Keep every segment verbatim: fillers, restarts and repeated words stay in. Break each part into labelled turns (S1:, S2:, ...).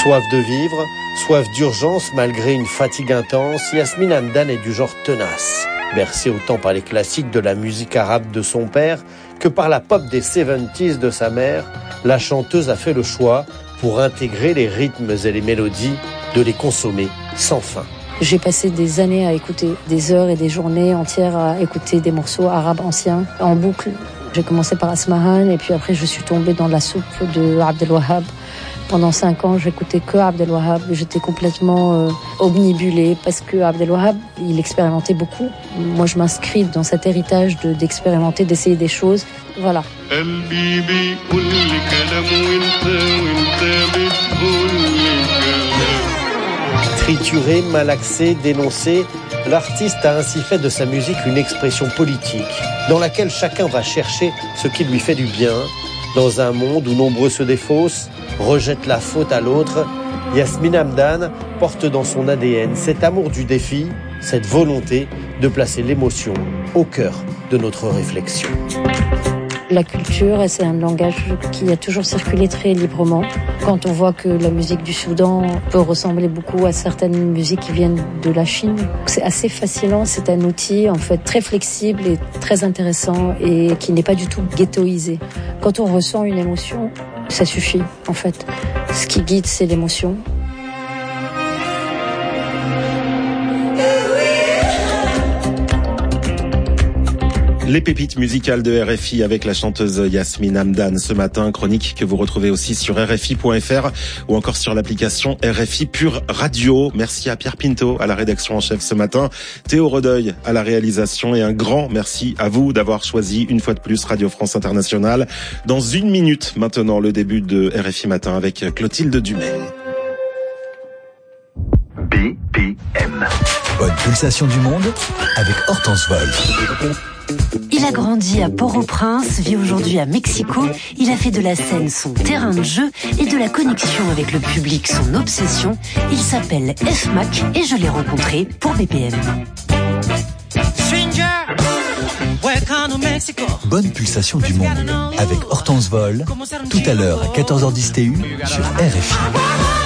S1: Soif de vivre, soif d'urgence malgré une fatigue intense, Yasmine Hamdan est du genre tenace. Bercée autant par les classiques de la musique arabe de son père que par la pop des soixante-dix de sa mère, la chanteuse a fait le choix, pour intégrer les rythmes et les mélodies, de les consommer sans fin.
S2: J'ai passé des années à écouter, des heures et des journées entières à écouter des morceaux arabes anciens en boucle. J'ai commencé par Asmahan et puis après je suis tombée dans la soupe de Abdel Wahab. Pendant cinq ans, j'écoutais que Abdel Wahab. J'étais complètement euh, omnibulée parce que Abdel Wahab, il expérimentait beaucoup. Moi, je m'inscris dans cet héritage de, d'expérimenter, d'essayer des choses. Voilà.
S1: Trituré, malaxé, dénoncé, l'artiste a ainsi fait de sa musique une expression politique dans laquelle chacun va chercher ce qui lui fait du bien. Dans un monde où nombreux se défaussent, rejettent la faute à l'autre, Yasmine Hamdan porte dans son A D N cet amour du défi, cette volonté de placer l'émotion au cœur de notre réflexion.
S2: La culture, c'est un langage qui a toujours circulé très librement. Quand on voit que la musique du Soudan peut ressembler beaucoup à certaines musiques qui viennent de la Chine, c'est assez fascinant. C'est un outil en fait très flexible et très intéressant et qui n'est pas du tout ghettoisé. Quand on ressent une émotion, ça suffit en fait. Ce qui guide, c'est l'émotion.
S3: Les pépites musicales de R F I avec la chanteuse Yasmine Hamdan ce matin, chronique que vous retrouvez aussi sur R F I point F R ou encore sur l'application R F I Pure Radio. Merci à Pierre Pinto à la rédaction en chef ce matin, Théo Redeuil à la réalisation et un grand merci à vous d'avoir choisi une fois de plus Radio France Internationale. Dans une minute maintenant, le début de R F I Matin avec Clotilde Dumais.
S4: B P M.
S5: Bonne pulsation du monde avec Hortense Vol.
S6: Il a grandi à Port-au-Prince, vit aujourd'hui à Mexico. Il a fait de la scène son terrain de jeu et de la connexion avec le public son obsession. Il s'appelle F Mac et je l'ai rencontré pour B P M.
S5: Bonne pulsation du monde avec Hortense Vol, tout à l'heure à quatorze heures dix T U sur R F I.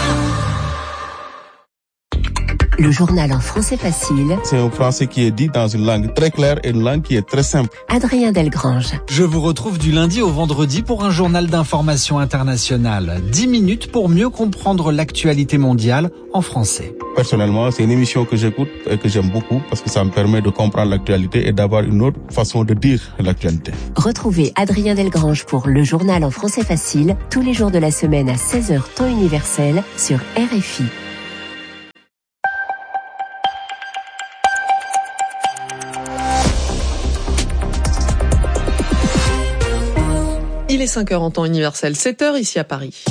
S6: Le journal en français facile.
S7: C'est un français qui est dit dans une langue très claire et une langue qui est très simple.
S6: Adrien Delgrange.
S8: Je vous retrouve du lundi au vendredi pour un journal d'information internationale. dix minutes pour mieux comprendre l'actualité mondiale en français.
S7: Personnellement, c'est une émission que j'écoute et que j'aime beaucoup parce que ça me permet de comprendre l'actualité et d'avoir une autre façon de dire l'actualité.
S6: Retrouvez Adrien Delgrange pour le journal en français facile tous les jours de la semaine à seize heures temps universel sur R F I.
S9: Il est cinq heures en temps universel, sept heures ici à Paris.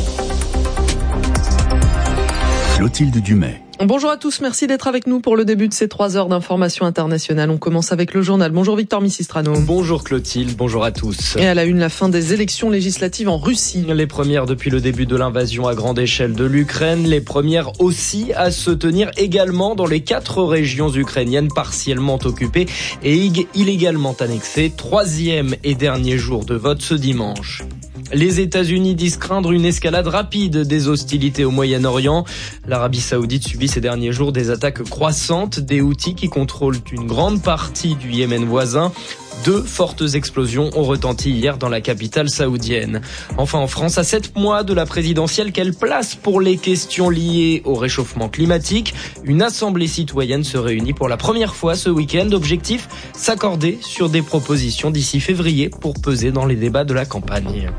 S5: Clotilde Dumais.
S9: Bonjour à tous, merci d'être avec nous pour le début de ces trois heures d'information internationale. On commence avec le journal. Bonjour Victor Missistrano.
S10: Bonjour Clotilde, bonjour à tous.
S9: Et à la une, la fin des élections législatives en Russie.
S10: Les premières depuis le début de l'invasion à grande échelle de l'Ukraine. Les premières aussi à se tenir également dans les quatre régions ukrainiennes partiellement occupées et illégalement annexées. Troisième et dernier jour de vote ce dimanche. Les États-Unis disent craindre une escalade rapide des hostilités au Moyen-Orient. L'Arabie Saoudite subit ces derniers jours des attaques croissantes des Houthis qui contrôlent une grande partie du Yémen voisin. Deux fortes explosions ont retenti hier dans la capitale saoudienne. Enfin, en France, à sept mois de la présidentielle, quelle place pour les questions liées au réchauffement climatique? Une assemblée citoyenne se réunit pour la première fois ce week-end. Objectif, s'accorder sur des propositions d'ici février pour peser dans les débats de la campagne.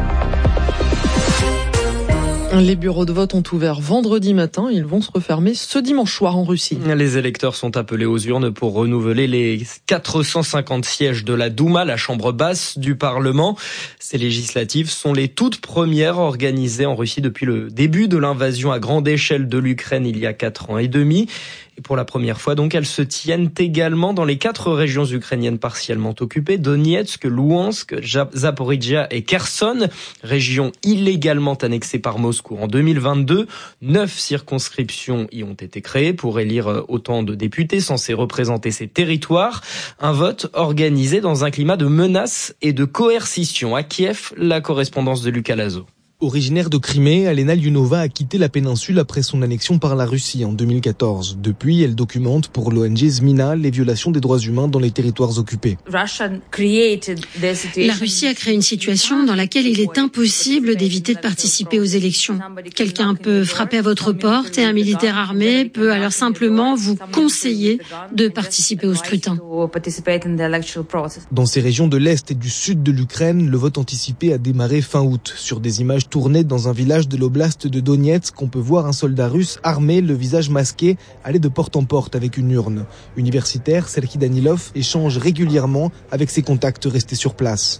S9: Les bureaux de vote ont ouvert vendredi matin. Ils vont se refermer ce dimanche soir en Russie.
S10: Les électeurs sont appelés aux urnes pour renouveler les quatre cent cinquante sièges de la Douma, la chambre basse du Parlement. Ces législatives sont les toutes premières organisées en Russie depuis le début de l'invasion à grande échelle de l'Ukraine il y a quatre ans et demi. Et pour la première fois, donc, elles se tiennent également dans les quatre régions ukrainiennes partiellement occupées, Donetsk, Louhansk, Zaporijia et Kherson, régions illégalement annexées par Moscou en deux mille vingt-deux. Neuf circonscriptions y ont été créées pour élire autant de députés censés représenter ces territoires. Un vote organisé dans un climat de menace et de coercition. À Kiev, la correspondance de Lucas Lazo.
S11: Originaire de Crimée, Alena Lyunova a quitté la péninsule après son annexion par la Russie en deux mille quatorze. Depuis, elle documente pour l'O N G Zmina les violations des droits humains dans les territoires occupés.
S12: La Russie a créé une situation dans laquelle il est impossible d'éviter de participer aux élections. Quelqu'un peut frapper à votre porte et un militaire armé peut alors simplement vous conseiller de participer au scrutin.
S11: Dans ces régions de l'Est et du Sud de l'Ukraine, le vote anticipé a démarré fin août. Sur des images tournées dans un village de l'oblast de Donetsk, on peut voir un soldat russe armé, le visage masqué, aller de porte en porte avec une urne. Universitaire, Serhiy Danilov échange régulièrement avec ses contacts restés sur place.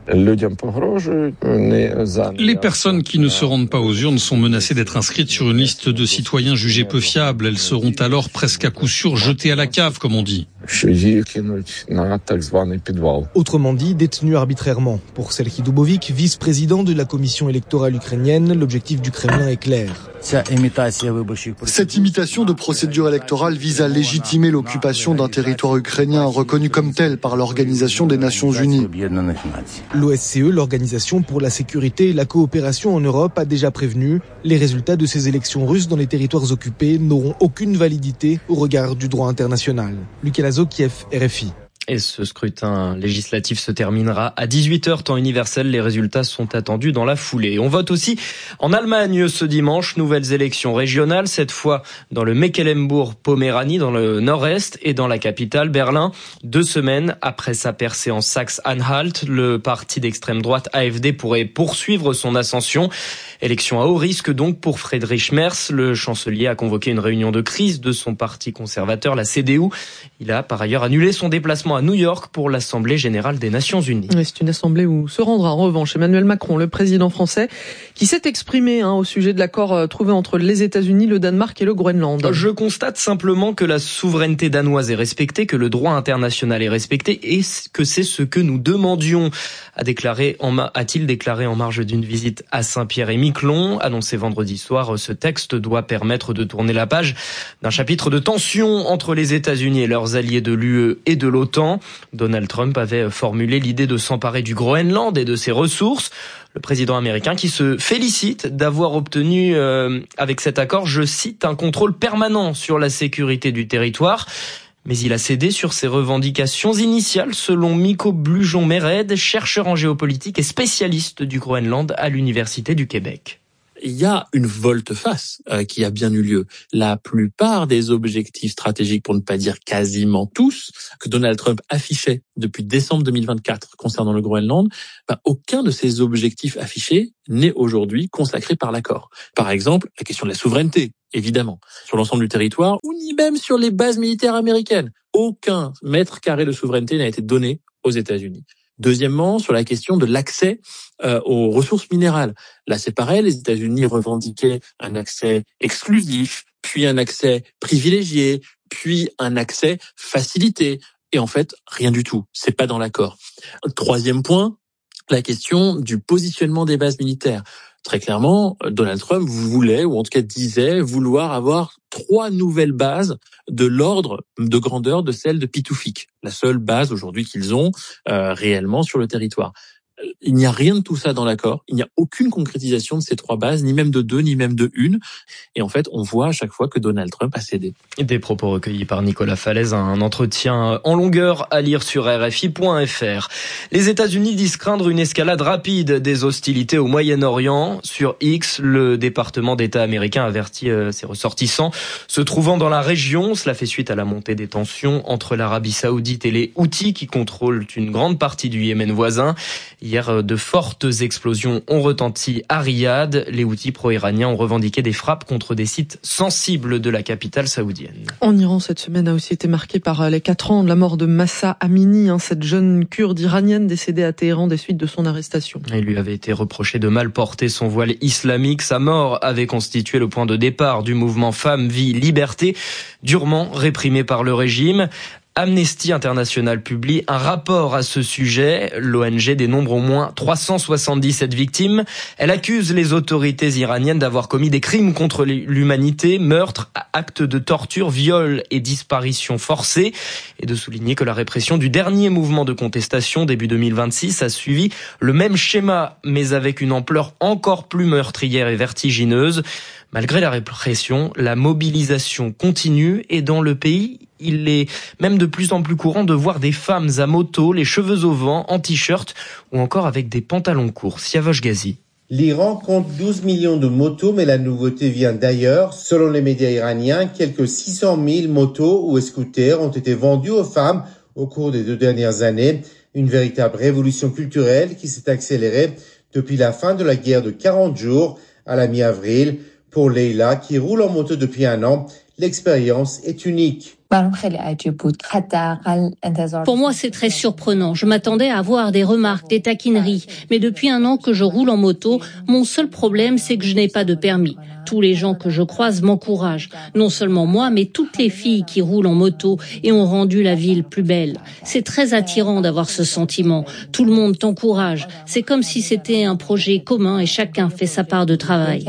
S13: Les personnes qui ne se rendent pas aux urnes sont menacées d'être inscrites sur une liste de citoyens jugés peu fiables. Elles seront alors presque à coup sûr jetées à la cave, comme on dit.
S11: Autrement dit, détenu arbitrairement. Pour Serhiy Dubovik, vice-président de la commission électorale ukrainienne, l'objectif du Kremlin est clair.
S14: Cette imitation de procédure électorale vise à légitimer l'occupation d'un territoire ukrainien reconnu comme tel par l'Organisation des Nations Unies.
S11: L'O S C E, l'Organisation pour la sécurité et la coopération en Europe, a déjà prévenu. Les résultats de ces élections russes dans les territoires occupés n'auront aucune validité au regard du droit international. Lucas Lazo, Kiev, R F I.
S10: Et ce scrutin législatif se terminera à dix-huit heures temps universel. Les résultats sont attendus dans la foulée. On vote aussi en Allemagne ce dimanche. Nouvelles élections régionales, cette fois dans le Mecklembourg-Poméranie, dans le nord-est, et dans la capitale, Berlin. Deux semaines après sa percée en Saxe-Anhalt, le parti d'extrême droite A F D pourrait poursuivre son ascension. Élection à haut risque donc pour Friedrich Merz. Le chancelier a convoqué une réunion de crise de son parti conservateur, la C D U. Il a par ailleurs annulé son déplacement à New York pour l'Assemblée générale des Nations Unies.
S9: Oui, c'est une assemblée où se rendra en revanche Emmanuel Macron, le président français, qui s'est exprimé hein, au sujet de l'accord trouvé entre les États-Unis, le Danemark et le Groenland.
S10: Je constate simplement que la souveraineté danoise est respectée, que le droit international est respecté et que c'est ce que nous demandions, a déclaré en, a-t-il déclaré en marge d'une visite à Saint-Pierre-et-Miquelon. Annoncé vendredi soir, ce texte doit permettre de tourner la page d'un chapitre de tension entre les États-Unis et leurs alliés de l'U E et de l'OTAN. Donald Trump avait formulé l'idée de s'emparer du Groenland et de ses ressources. Le président américain qui se félicite d'avoir obtenu euh, avec cet accord, je cite, un contrôle permanent sur la sécurité du territoire. Mais il a cédé sur ses revendications initiales, selon Mikko Blujon-Mered, chercheur en géopolitique et spécialiste du Groenland à l'Université du Québec.
S15: Il y a une volte-face euh, qui a bien eu lieu. La plupart des objectifs stratégiques, pour ne pas dire quasiment tous, que Donald Trump affichait depuis décembre deux mille vingt-quatre concernant le Groenland, ben, aucun de ces objectifs affichés n'est aujourd'hui consacré par l'accord. Par exemple, la question de la souveraineté, évidemment, sur l'ensemble du territoire, ou ni même sur les bases militaires américaines. Aucun mètre carré de souveraineté n'a été donné aux États-Unis. Deuxièmement, sur la question de l'accès euh, aux ressources minérales. Là, c'est pareil, les États-Unis revendiquaient un accès exclusif, puis un accès privilégié, puis un accès facilité. Et en fait, rien du tout. C'est pas dans l'accord. Troisième point, la question du positionnement des bases militaires. Très clairement, Donald Trump voulait, ou en tout cas disait, vouloir avoir trois nouvelles bases de l'ordre de grandeur de celle de Pituffik, la seule base aujourd'hui qu'ils ont euh, réellement sur le territoire. Il n'y a rien de tout ça dans l'accord. Il n'y a aucune concrétisation de ces trois bases, ni même de deux, ni même de une. Et en fait, on voit à chaque fois que Donald Trump a cédé.
S10: Des propos recueillis par Nicolas Falaise, un entretien en longueur à lire sur R F I point F R. Les États-Unis disent craindre une escalade rapide des hostilités au Moyen-Orient. Sur X, le département d'État américain avertit euh, ses ressortissants se trouvant dans la région. Cela fait suite à la montée des tensions entre l'Arabie Saoudite et les Houthis qui contrôlent une grande partie du Yémen voisin. Hier, de fortes explosions ont retenti à Riyad. Les Houthis pro-iraniens ont revendiqué des frappes contre des sites sensibles de la capitale saoudienne.
S9: En Iran, cette semaine a aussi été marquée par les quatre ans de la mort de Mahsa Amini, hein, cette jeune kurde iranienne décédée à Téhéran des suites de son arrestation.
S10: Il lui avait été reproché de mal porter son voile islamique. Sa mort avait constitué le point de départ du mouvement Femmes, Vie, Liberté, durement réprimé par le régime. Amnesty International publie un rapport à ce sujet. L'O N G dénombre au moins trois cent soixante-dix-sept victimes. Elle accuse les autorités iraniennes d'avoir commis des crimes contre l'humanité, meurtres, actes de torture, viols et disparitions forcées, et de souligner que la répression du dernier mouvement de contestation début deux mille vingt-six a suivi le même schéma, mais avec une ampleur encore plus meurtrière et vertigineuse. Malgré la répression, la mobilisation continue et dans le pays, il est même de plus en plus courant de voir des femmes à moto, les cheveux au vent, en t-shirt ou encore avec des pantalons courts. Siavash Ghazi.
S16: L'Iran compte douze millions de motos, mais la nouveauté vient d'ailleurs. Selon les médias iraniens, quelques six cent mille motos ou scooters ont été vendus aux femmes au cours des deux dernières années. Une véritable révolution culturelle qui s'est accélérée depuis la fin de la guerre de quarante jours à la mi-avril. Pour Leila, qui roule en moto depuis un an, l'expérience est unique.
S17: Pour moi, c'est très surprenant. Je m'attendais à avoir des remarques, des taquineries. Mais depuis un an que je roule en moto, mon seul problème, c'est que je n'ai pas de permis. Tous les gens que je croise m'encouragent. Non seulement moi, mais toutes les filles qui roulent en moto et ont rendu la ville plus belle. C'est très attirant d'avoir ce sentiment. Tout le monde t'encourage. C'est comme si c'était un projet commun et chacun fait sa part de travail.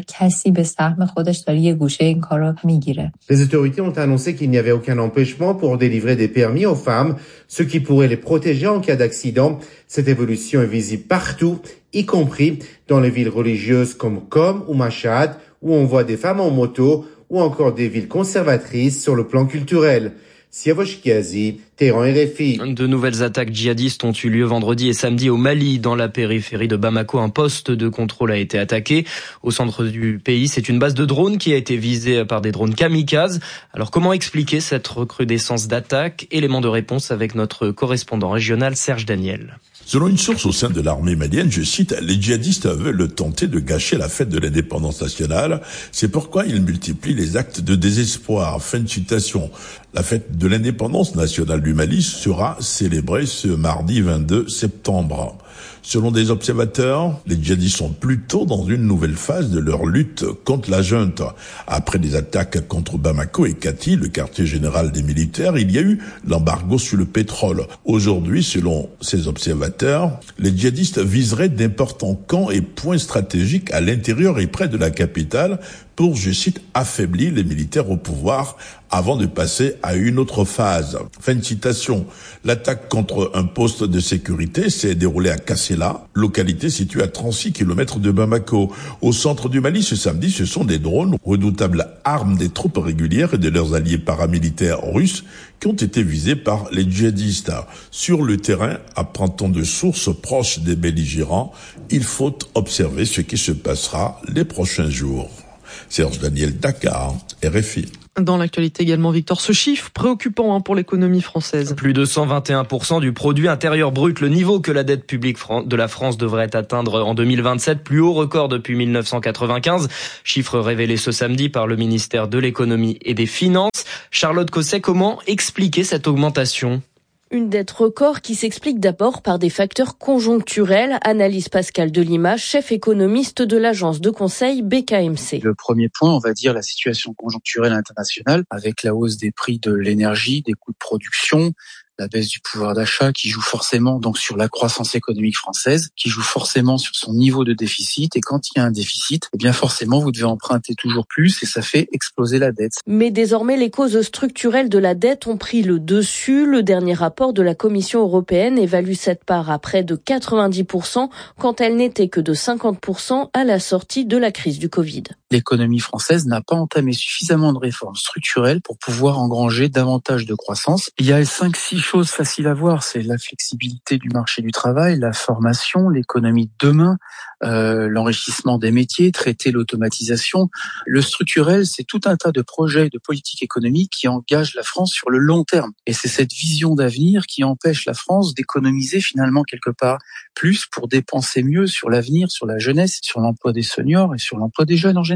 S16: Les autorités ont annoncé qu'il n'y avait aucun empêchement pour délivrer des permis aux femmes, ce qui pourrait les protéger en cas d'accident. Cette évolution est visible partout, y compris dans les villes religieuses comme Qom ou Mashhad, où on voit des femmes en moto, ou encore des villes conservatrices sur le plan culturel. Siavash Ghazi, Téhéran, R F I.
S10: De nouvelles attaques djihadistes ont eu lieu vendredi et samedi au Mali. Dans la périphérie de Bamako, un poste de contrôle a été attaqué. Au centre du pays, c'est une base de drones qui a été visée par des drones kamikazes. Alors comment expliquer cette recrudescence d'attaques? Élément de réponse avec notre correspondant régional Serge Daniel.
S18: Selon une source au sein de l'armée malienne, je cite, les djihadistes veulent tenter de gâcher la fête de l'indépendance nationale. C'est pourquoi ils multiplient les actes de désespoir. Fin de citation. La fête de l'indépendance nationale du Mali sera célébrée ce mardi vingt-deux septembre. Selon des observateurs, les djihadistes sont plutôt dans une nouvelle phase de leur lutte contre la junte. Après des attaques contre Bamako et Kati, le quartier général des militaires, il y a eu l'embargo sur le pétrole. Aujourd'hui, selon ces observateurs, les djihadistes viseraient d'importants camps et points stratégiques à l'intérieur et près de la capitale pour, je cite, affaiblir les militaires au pouvoir avant de passer à une autre phase. Fin de citation. L'attaque contre un poste de sécurité s'est déroulée à Kassela, localité située à trente-six kilomètres de Bamako. Au centre du Mali, ce samedi, ce sont des drones, redoutables armes des troupes régulières et de leurs alliés paramilitaires russes, qui ont été visés par les djihadistes. Sur le terrain, apprend-on de sources proches des belligérants, il faut observer ce qui se passera les prochains jours. Serge Daniel, Dakar, R F I.
S9: Dans l'actualité également, Victor, ce chiffre préoccupant hein, pour l'économie française.
S10: Plus de cent vingt et un pour cent du produit intérieur brut, le niveau que la dette publique de la France devrait atteindre en deux mille vingt-sept, plus haut record depuis mille neuf cent quatre-vingt-quinze. Chiffre révélé ce samedi par le ministère de l'économie et des finances. Charlotte Cosset, comment expliquer cette augmentation ?
S19: Une dette record qui s'explique d'abord par des facteurs conjoncturels, analyse Pascal Delima, chef économiste de l'agence de conseil B K M C.
S20: Le premier point, on va dire la situation conjoncturelle internationale, avec la hausse des prix de l'énergie, des coûts de production, la baisse du pouvoir d'achat qui joue forcément donc sur la croissance économique française, qui joue forcément sur son niveau de déficit. Et quand il y a un déficit, eh bien forcément vous devez emprunter toujours plus et ça fait exploser la dette.
S19: Mais désormais, les causes structurelles de la dette ont pris le dessus. Le dernier rapport de la Commission européenne évalue cette part à près de quatre-vingt-dix pour cent quand elle n'était que de cinquante pour cent à la sortie de la crise du Covid.
S20: L'économie française n'a pas entamé suffisamment de réformes structurelles pour pouvoir engranger davantage de croissance. Il y a cinq six choses faciles à voir, c'est la flexibilité du marché du travail, la formation, l'économie de demain, euh, l'enrichissement des métiers, traiter l'automatisation. Le structurel, c'est tout un tas de projets de politique économique qui engagent la France sur le long terme. Et c'est cette vision d'avenir qui empêche la France d'économiser finalement quelque part plus pour dépenser mieux sur l'avenir, sur la jeunesse, sur l'emploi des seniors et sur l'emploi des jeunes en général.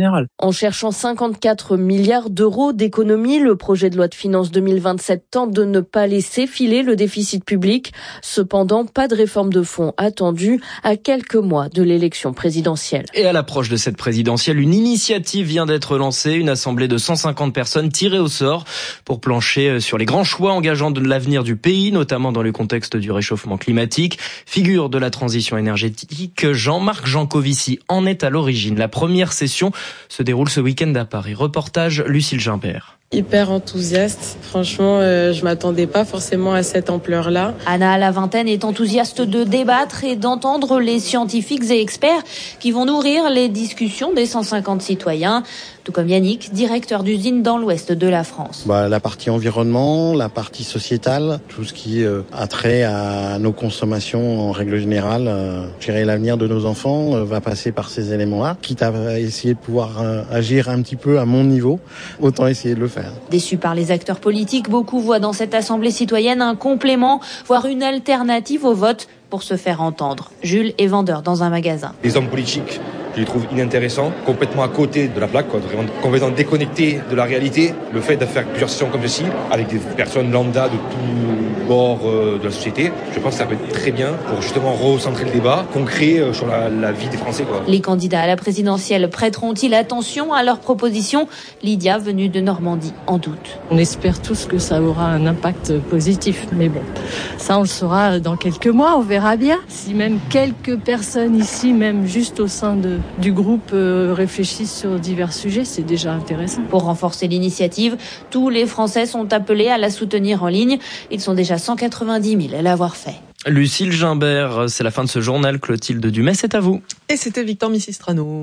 S20: générale.
S19: En cherchant cinquante-quatre milliards d'euros d'économies, le projet de loi de finances deux mille vingt-sept tente de ne pas laisser filer le déficit public. Cependant, pas de réforme de fond attendue à quelques mois de l'élection présidentielle.
S10: Et à l'approche de cette présidentielle, une initiative vient d'être lancée, une assemblée de cent cinquante personnes tirées au sort pour plancher sur les grands choix engageant de l'avenir du pays, notamment dans le contexte du réchauffement climatique. Figure de la transition énergétique, Jean-Marc Jancovici en est à l'origine. La première session se déroule ce week-end à Paris. Reportage Lucille Gimbert.
S21: Hyper enthousiaste. Franchement, euh, je m'attendais pas forcément à cette ampleur-là.
S22: Anna, à la vingtaine, est enthousiaste de débattre et d'entendre les scientifiques et experts qui vont nourrir les discussions des cent cinquante citoyens. Tout comme Yannick, directeur d'usine dans l'ouest de la France.
S23: Bah, la partie environnement, la partie sociétale, tout ce qui euh, a trait à nos consommations en règle générale. Euh, gérer l'avenir de nos enfants euh, va passer par ces éléments-là. Quitte à essayer de pouvoir euh, agir un petit peu à mon niveau, autant essayer de le faire.
S22: Déçus par les acteurs politiques, beaucoup voient dans cette assemblée citoyenne un complément, voire une alternative au vote pour se faire entendre. Jules est vendeur dans un magasin.
S24: Les hommes politiques, je les trouve inintéressants, complètement à côté de la plaque, quoi, complètement déconnectés de la réalité. Le fait de faire plusieurs sessions comme ceci, avec des personnes lambda de tous bords euh, de la société, je pense que ça peut être très bien pour justement recentrer le débat concret euh, sur la, la vie des Français, quoi.
S22: Les candidats à la présidentielle prêteront-ils attention à leurs propositions ? Lydia, venue de Normandie, en doute.
S25: On espère tous que ça aura un impact positif, mais bon, ça on le saura dans quelques mois, on verra bien. Si même quelques personnes ici, même juste au sein de du groupe euh, réfléchissent sur divers sujets, c'est déjà intéressant.
S22: Pour renforcer l'initiative, tous les Français sont appelés à la soutenir en ligne. Ils sont déjà cent quatre-vingt-dix mille à l'avoir fait.
S10: Lucille Gimbert, c'est la fin de ce journal. Clotilde Dumais, c'est à vous.
S9: Et c'était Victor Missistrano.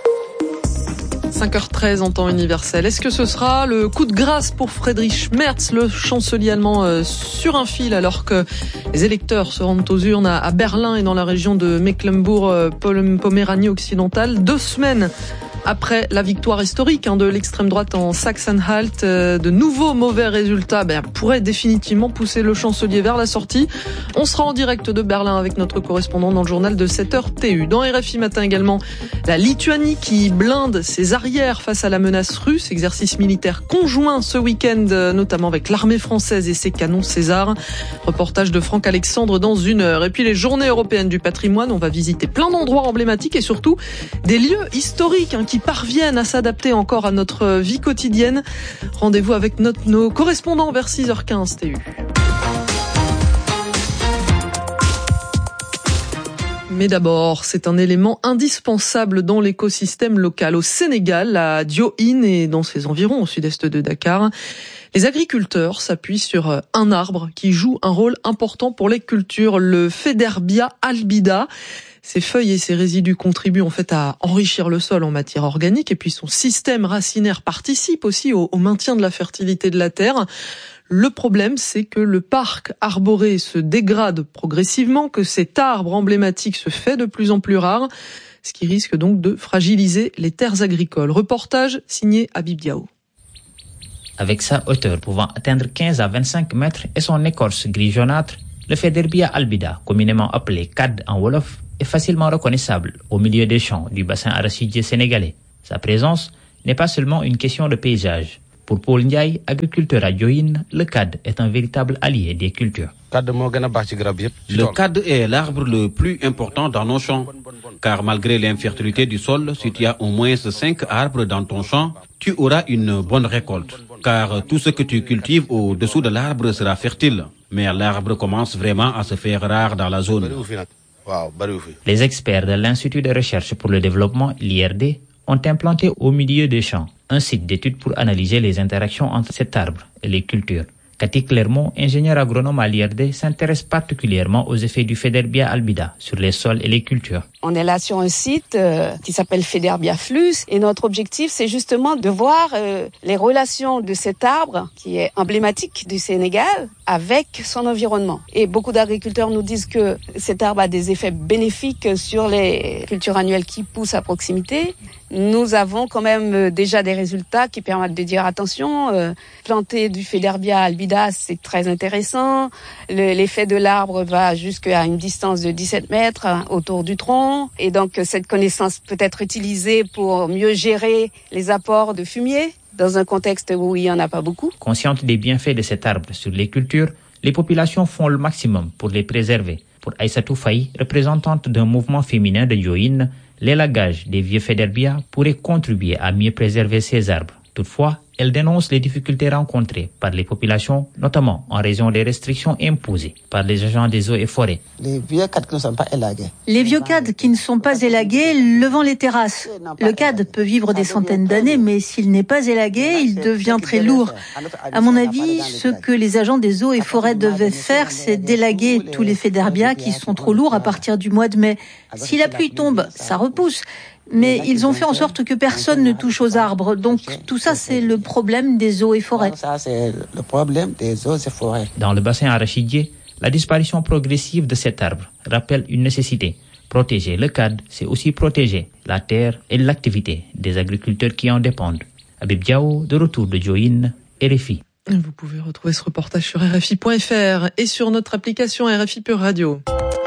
S9: cinq heures treize en temps universel. Est-ce que ce sera le coup de grâce pour Friedrich Merz, le chancelier allemand, euh, sur un fil alors que les électeurs se rendent aux urnes à, à Berlin et dans la région de Mecklembourg-Poméranie occidentale, deux semaines après la victoire historique hein, de l'extrême droite en Saxe-Anhalt, euh, de nouveaux mauvais résultats ben, pourraient définitivement pousser le chancelier vers la sortie. On sera en direct de Berlin avec notre correspondant dans le journal de sept heures T U. Dans R F I Matin également, la Lituanie qui blinde ses arrières face à la menace russe. Exercice militaire conjoint ce week-end, notamment avec l'armée française et ses canons César. Reportage de Franck Alexandre dans une heure. Et puis les journées européennes du patrimoine, on va visiter plein d'endroits emblématiques et surtout des lieux historiques hein, qui parviennent à s'adapter encore à notre vie quotidienne. Rendez-vous avec notre, nos correspondants vers six heures quinze T U. Mais d'abord, c'est un élément indispensable dans l'écosystème local. Au Sénégal, à Diohine et dans ses environs, au sud-est de Dakar, les agriculteurs s'appuient sur un arbre qui joue un rôle important pour les cultures, le Federbia albida. Ses feuilles et ses résidus contribuent en fait à enrichir le sol en matière organique et puis son système racinaire participe aussi au, au maintien de la fertilité de la terre. Le problème, c'est que le parc arboré se dégrade progressivement, que cet arbre emblématique se fait de plus en plus rare, ce qui risque donc de fragiliser les terres agricoles. Reportage signé Habib Diao.
S26: Avec sa hauteur pouvant atteindre quinze à vingt-cinq mètres et son écorce gris jaunâtre, le Federbia albida, communément appelé cad en wolof, est facilement reconnaissable au milieu des champs du bassin arachidier sénégalais. Sa présence n'est pas seulement une question de paysage. Pour Paul Ndiaye, agriculteur à Diohine, le cad est un véritable allié des cultures.
S27: Le cad est l'arbre le plus important dans nos champs, car malgré l'infertilité du sol, si tu as au moins cinq arbres dans ton champ, tu auras une bonne récolte, car tout ce que tu cultives au-dessous de l'arbre sera fertile. Mais l'arbre commence vraiment à se faire rare dans la zone.
S26: Les experts de l'Institut de recherche pour le développement, l'I R D, ont implanté au milieu des champs un site d'études pour analyser les interactions entre cet arbre et les cultures. Cathy Clermont, ingénieur agronome à l'I R D, s'intéresse particulièrement aux effets du Federbia albida sur les sols et les cultures.
S28: On est là sur un site euh, qui s'appelle Federbia Flux et notre objectif, c'est justement de voir euh, les relations de cet arbre qui est emblématique du Sénégal avec son environnement. Et beaucoup d'agriculteurs nous disent que cet arbre a des effets bénéfiques sur les cultures annuelles qui poussent à proximité, nous avons quand même déjà des résultats qui permettent de dire attention, euh, planter du Federbia albida, c'est très intéressant. Le, l'effet de l'arbre va jusqu'à une distance de dix-sept mètres autour du tronc. Et donc, cette connaissance peut être utilisée pour mieux gérer les apports de fumier dans un contexte où il n'y en a pas beaucoup.
S26: Conscientes des bienfaits de cet arbre sur les cultures, les populations font le maximum pour les préserver. Pour Aïssatou Faye, représentante d'un mouvement féminin de Diohine, l'élagage des vieux Federbia pourrait contribuer à mieux préserver ces arbres. Toutefois, elle dénonce les difficultés rencontrées par les populations, notamment en raison des restrictions imposées par les agents des eaux et forêts.
S1: Les vieux cadres qui ne sont pas élagués.
S2: Les vieux cadres qui ne sont pas élagués, levant les terrasses. Le cadre peut vivre des centaines d'années, mais s'il n'est pas élagué, il devient très lourd. À mon avis, ce que les agents des eaux et forêts devaient faire, c'est d'élaguer tous les Federbia qui sont trop lourds à partir du mois de mai. Si la pluie tombe, ça repousse. Mais ils ont fait en sorte que personne ne touche aux arbres. Donc tout ça, c'est le problème des eaux et forêts.
S1: Ça, c'est le problème des eaux et forêts.
S26: Dans le bassin arachidier, la disparition progressive de cet arbre rappelle une nécessité. Protéger le cadre, c'est aussi protéger la terre et l'activité des agriculteurs qui en dépendent. Habib Diao, de retour de Diohine, R F I.
S9: Vous pouvez retrouver ce reportage sur R F I point F R et sur notre application R F I Pure Radio.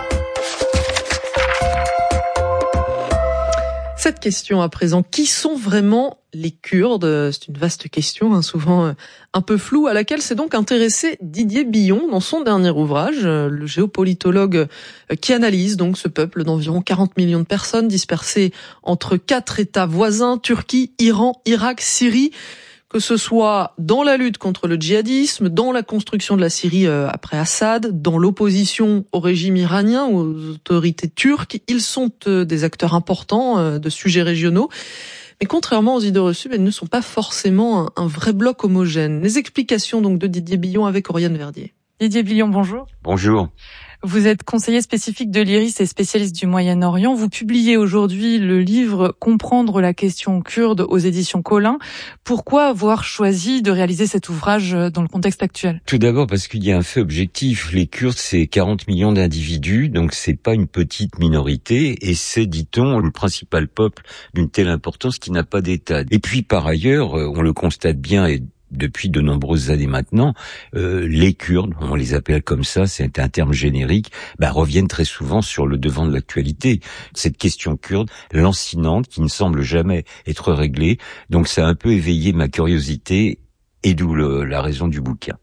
S9: Cette question à présent, qui sont vraiment les Kurdes ? C'est une vaste question, hein, souvent un peu floue, à laquelle s'est donc intéressé Didier Billon dans son dernier ouvrage, le géopolitologue qui analyse donc ce peuple d'environ quarante millions de personnes dispersées entre quatre États voisins, Turquie, Iran, Irak, Syrie. Que ce soit dans la lutte contre le djihadisme, dans la construction de la Syrie après Assad, dans l'opposition au régime iranien ou aux autorités turques, ils sont des acteurs importants de sujets régionaux. Mais contrairement aux idées reçues, ils ne sont pas forcément un vrai bloc homogène. Les explications donc de Didier Billon avec Oriane Verdier.
S3: Didier Billon, bonjour.
S4: Bonjour.
S3: Vous êtes conseiller spécifique de l'I R I S et spécialiste du Moyen-Orient. Vous publiez aujourd'hui le livre « Comprendre la question kurde » aux éditions Collin. Pourquoi avoir choisi de réaliser cet ouvrage dans le contexte actuel ?
S4: Tout d'abord parce qu'il y a un fait objectif. Les Kurdes, c'est quarante millions d'individus, donc c'est pas une petite minorité, et c'est, dit-on, le principal peuple d'une telle importance qui n'a pas d'État. Et puis, par ailleurs, on le constate bien, et depuis de nombreuses années maintenant, euh, les Kurdes, on les appelle comme ça, c'est un terme générique, bah, reviennent très souvent sur le devant de l'actualité. Cette question kurde, lancinante, qui ne semble jamais être réglée, donc ça a un peu éveillé ma curiosité, et d'où le, la raison du bouquin.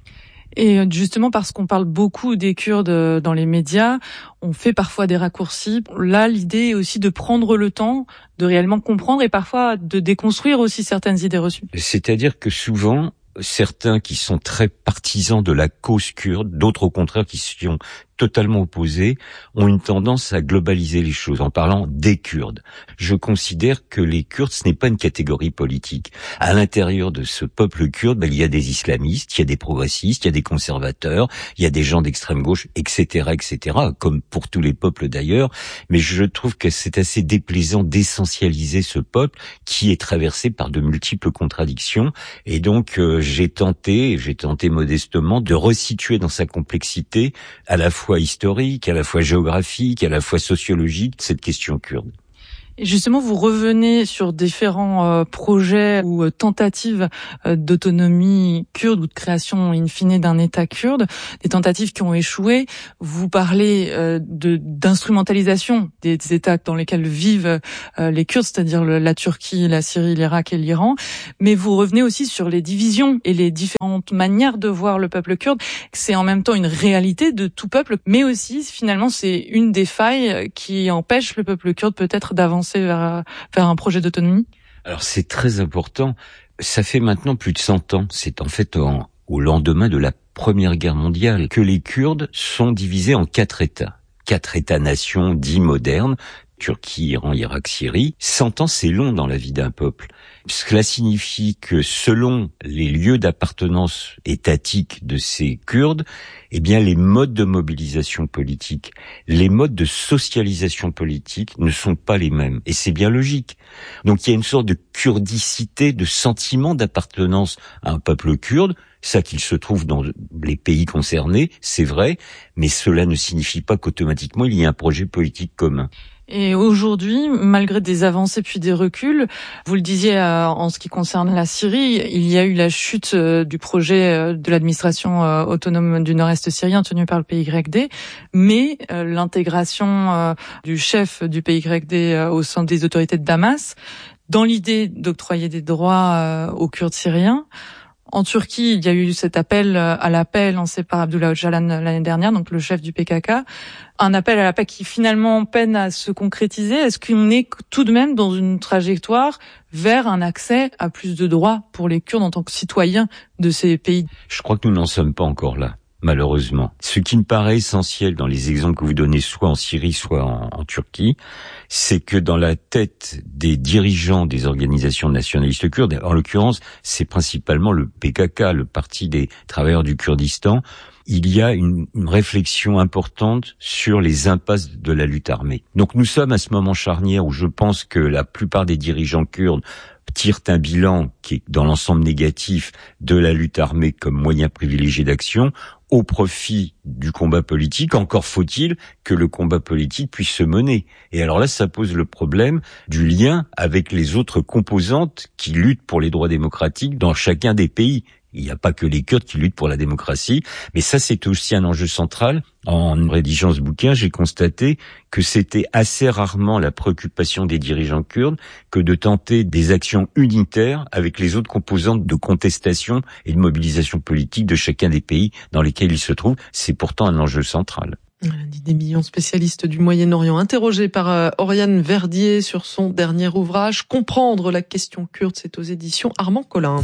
S3: Et justement, parce qu'on parle beaucoup des Kurdes dans les médias, on fait parfois des raccourcis. Là, l'idée est aussi de prendre le temps de réellement comprendre et parfois de déconstruire aussi certaines idées reçues.
S4: C'est-à-dire que souvent, certains qui sont très partisans de la cause kurde, d'autres au contraire qui sont totalement opposés, ont une tendance à globaliser les choses en parlant des Kurdes. Je considère que les Kurdes, ce n'est pas une catégorie politique. À l'intérieur de ce peuple kurde, ben, il y a des islamistes, il y a des progressistes, il y a des conservateurs, il y a des gens d'extrême gauche, et cetera, et cetera, comme pour tous les peuples d'ailleurs. Mais je trouve que c'est assez déplaisant d'essentialiser ce peuple qui est traversé par de multiples contradictions. Et donc, euh, j'ai tenté, j'ai tenté modestement de resituer dans sa complexité à la fois historique, à la fois géographique, à la fois sociologique, cette question kurde.
S3: Et justement, vous revenez sur différents euh, projets ou euh, tentatives euh, d'autonomie kurde ou de création in fine d'un État kurde, des tentatives qui ont échoué. Vous parlez euh, de d'instrumentalisation des, des États dans lesquels vivent euh, les Kurdes, c'est-à-dire le, la Turquie, la Syrie, l'Irak et l'Iran. Mais vous revenez aussi sur les divisions et les différentes manières de voir le peuple kurde. C'est en même temps une réalité de tout peuple, mais aussi finalement c'est une des failles qui empêche le peuple kurde peut-être d'avancer vers, vers un projet d'autonomie.
S4: Alors c'est très important. Ça fait maintenant plus de cent ans. C'est en fait en, au lendemain de la Première Guerre mondiale que les Kurdes sont divisés en quatre États. Quatre États-nations dits modernes. Turquie, Iran, Irak, Syrie. Cent ans, c'est long dans la vie d'un peuple. Cela signifie que selon les lieux d'appartenance étatique de ces Kurdes, eh bien, les modes de mobilisation politique, les modes de socialisation politique ne sont pas les mêmes. Et c'est bien logique. Donc, il y a une sorte de kurdicité, de sentiment d'appartenance à un peuple kurde. Ça qu'il se trouve dans les pays concernés, c'est vrai, mais cela ne signifie pas qu'automatiquement il y a un projet politique commun.
S3: Et aujourd'hui, malgré des avancées puis des reculs, vous le disiez euh, en ce qui concerne la Syrie, il y a eu la chute euh, du projet euh, de l'administration euh, autonome du nord-est syrien tenu par le P Y D, mais euh, l'intégration euh, du chef du P Y D euh, au sein des autorités de Damas, dans l'idée d'octroyer des droits euh, aux Kurdes syriens. En Turquie, il y a eu cet appel à la paix lancé par Abdullah Öcalan l'année dernière, donc le chef du P K K. Un appel à la paix qui finalement peine à se concrétiser. Est-ce qu'on est tout de même dans une trajectoire vers un accès à plus de droits pour les Kurdes en tant que citoyens de ces pays?
S4: Je crois que nous n'en sommes pas encore là, malheureusement. Ce qui me paraît essentiel dans les exemples que vous donnez, soit en Syrie, soit en, en Turquie, c'est que dans la tête des dirigeants des organisations nationalistes kurdes, en l'occurrence, c'est principalement le P K K, le Parti des travailleurs du Kurdistan, il y a une, une réflexion importante sur les impasses de la lutte armée. Donc nous sommes à ce moment charnière où je pense que la plupart des dirigeants kurdes tirent un bilan qui est dans l'ensemble négatif de la lutte armée comme moyen privilégié d'action au profit du combat politique. Encore faut-il que le combat politique puisse se mener. Et alors là, ça pose le problème du lien avec les autres composantes qui luttent pour les droits démocratiques dans chacun des pays. Il n'y a pas que les Kurdes qui luttent pour la démocratie, mais ça c'est aussi un enjeu central. En rédigeant ce bouquin, j'ai constaté que c'était assez rarement la préoccupation des dirigeants kurdes que de tenter des actions unitaires avec les autres composantes de contestation et de mobilisation politique de chacun des pays dans lesquels ils se trouvent. C'est pourtant un enjeu central.
S9: Des millions spécialistes du Moyen-Orient interrogés par euh, Oriane Verdier sur son dernier ouvrage « Comprendre la question kurde », c'est aux éditions Armand Collin.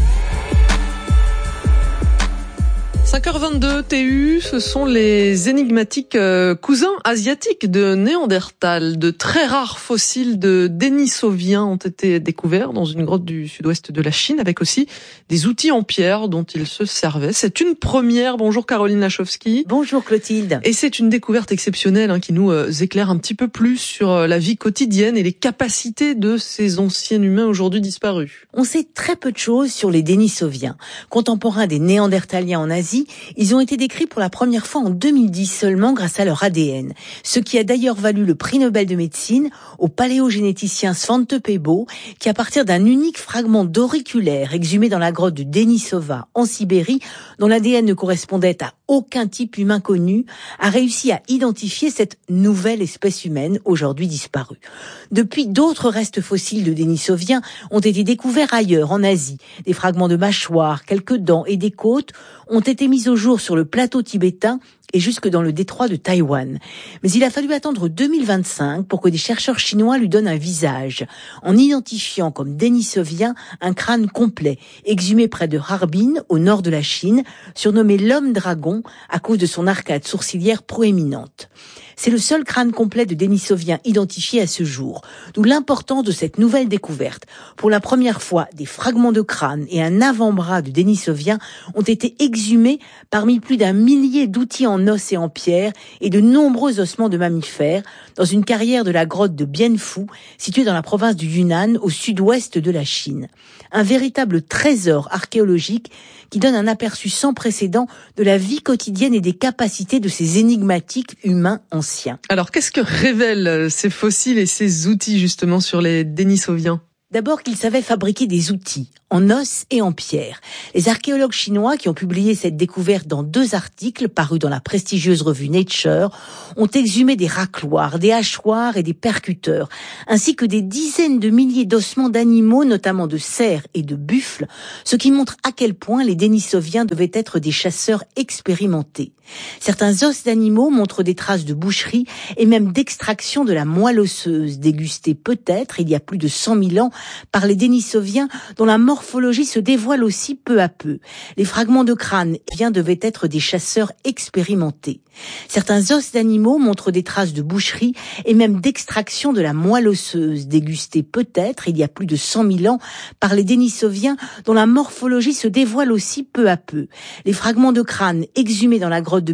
S9: cinq heures vingt-deux, T U, ce sont les énigmatiques euh, cousins asiatiques de Néandertal. De très rares fossiles de Denisoviens ont été découverts dans une grotte du sud-ouest de la Chine, avec aussi des outils en pierre dont ils se servaient. C'est une première. Bonjour Caroline Lachowski.
S5: Bonjour Clotilde.
S9: Et c'est une découverte exceptionnelle hein, qui nous euh, éclaire un petit peu plus sur euh, la vie quotidienne et les capacités de ces anciens humains aujourd'hui disparus.
S5: On sait très peu de choses sur les Denisoviens, contemporains des Néandertaliens en Asie. Ils ont été décrits pour la première fois en deux mille dix seulement grâce à leur A D N, ce qui a d'ailleurs valu le prix Nobel de médecine au paléogénéticien Svante Pääbo, qui à partir d'un unique fragment d'auriculaire exhumé dans la grotte de Denisova en Sibérie, dont l'A D N ne correspondait à aucun type humain connu, a réussi à identifier cette nouvelle espèce humaine aujourd'hui disparue. Depuis, d'autres restes fossiles de Denisoviens ont été découverts ailleurs en Asie. Des fragments de mâchoires, quelques dents et des côtes ont été mis au jour sur le plateau tibétain et jusque dans le détroit de Taïwan. Mais il a fallu attendre deux mille vingt-cinq pour que des chercheurs chinois lui donnent un visage, en identifiant comme Denisovien un crâne complet, exhumé près de Harbin, au nord de la Chine, surnommé l'homme dragon à cause de son arcade sourcilière proéminente. C'est le seul crâne complet de Denisovien identifié à ce jour, d'où l'importance de cette nouvelle découverte. Pour la première fois, des fragments de crâne et un avant-bras de Denisovien ont été exhumés parmi plus d'un millier d'outils en os et en pierre et de nombreux ossements de mammifères dans une carrière de la grotte de Bienfu, située dans la province du Yunnan, au sud-ouest de la Chine. Un véritable trésor archéologique qui donne un aperçu sans précédent de la vie quotidienne et des capacités de ces énigmatiques humains anciens.
S9: Alors, qu'est-ce que révèlent ces fossiles et ces outils justement sur les Denisoviens ?
S5: D'abord qu'ils savaient fabriquer des outils, en os et en pierre. Les archéologues chinois qui ont publié cette découverte dans deux articles parus dans la prestigieuse revue Nature ont exhumé des racloirs, des hachoirs et des percuteurs, ainsi que des dizaines de milliers d'ossements d'animaux, notamment de cerfs et de buffles, ce qui montre à quel point les Denisoviens devaient être des chasseurs expérimentés. Certains os d'animaux montrent des traces de boucherie et même d'extraction de la moelle osseuse, dégustée peut-être il y a plus de cent mille ans par les Denisoviens, dont la morphologie se dévoile aussi peu à peu. Les fragments de crâne bien devaient être des chasseurs expérimentés. Certains os d'animaux montrent des traces de boucherie et même d'extraction de la moelle osseuse, dégustée peut-être il y a plus de cent mille ans par les Denisoviens, dont la morphologie se dévoile aussi peu à peu. Les fragments de crâne exhumés dans la grotte de